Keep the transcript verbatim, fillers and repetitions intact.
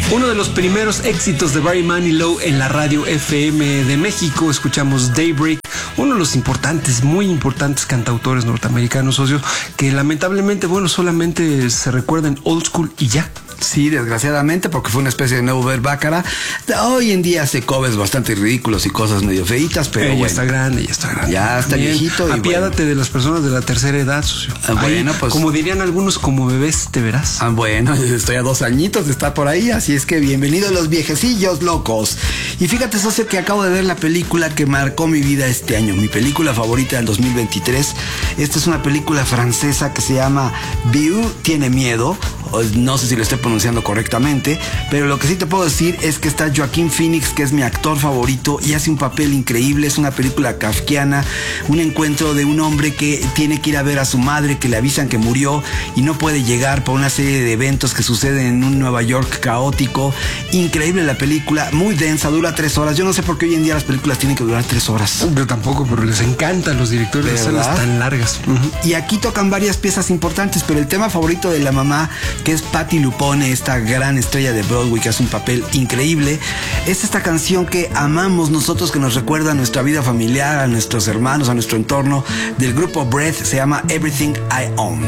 Uno de los primeros éxitos de Barry Manilow en la radio F M de México. Escuchamos Daybreak, uno de los importantes, muy importantes cantautores norteamericanos, socios, que lamentablemente, bueno, solamente se recuerdan old school y ya. Sí, desgraciadamente, porque fue una especie de nuevo Bert Bacharach. Hoy en día hace covers bastante ridículos y cosas medio feitas, pero ella bueno. está grande, ya está grande. Ya está Bien, viejito. Y apiádate bueno. de las personas de la tercera edad, socio. Ah, bueno, ahí, pues. como dirían algunos, como bebés te verás. Ah, bueno, estoy a dos añitos de estar por ahí, así es que bienvenidos los viejecillos locos. Y fíjate, socio, que acabo de ver la película que marcó mi vida este año, mi película favorita del dos mil veintitrés. Esta es una película francesa que se llama Viu tiene miedo. No sé si lo estoy pronunciando correctamente, pero lo que sí te puedo decir es que está Joaquín Phoenix, que es mi actor favorito, y hace un papel increíble. Es una película kafkiana, un encuentro de un hombre que tiene que ir a ver a su madre, que le avisan que murió y no puede llegar por una serie de eventos que suceden en un Nueva York caótico. Increíble la película, muy densa, dura tres horas. Yo no sé por qué hoy en día las películas tienen que durar tres horas. Yo tampoco, pero les encantan los directores de escenas tan largas. Uh-huh. Y aquí tocan varias piezas importantes, pero el tema favorito de la mamá, que es Patti Lupone, esta gran estrella de Broadway que hace un papel increíble, es esta canción que amamos nosotros, que nos recuerda a nuestra vida familiar, a nuestros hermanos, a nuestro entorno, del grupo Breath. Se llama Everything I Own.